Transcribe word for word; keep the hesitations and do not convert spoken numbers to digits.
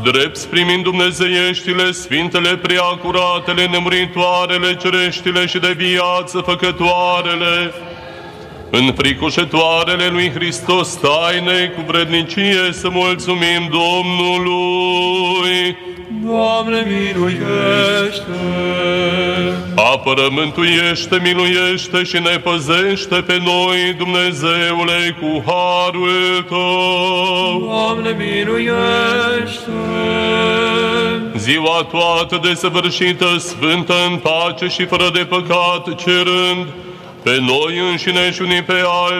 drept primind dumnezeieștile, sfintele, preacuratele, nemuritoarele, cereștile și de viață făcătoarele, înfricoșătoarele lui Hristos, taine cu vrednicie să mulțumim Domnului. Doamne, miluiește! Apără, mântuiește, miluiește și ne păzește pe noi, Dumnezeule, cu harul Tău. Doamne, miluiește! Ziua toată desăvârșită, sfântă, în pace și fără de păcat, cerând pe noi înșine și unii pe alții,